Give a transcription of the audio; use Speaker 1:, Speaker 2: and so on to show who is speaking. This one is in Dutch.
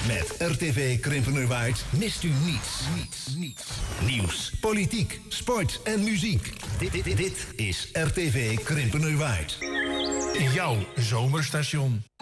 Speaker 1: Met RTV Krimpenerwaard mist u niets. Nieuws, politiek, sport en muziek. Dit is RTV Krimpenerwaard.
Speaker 2: Jouw zomerstation.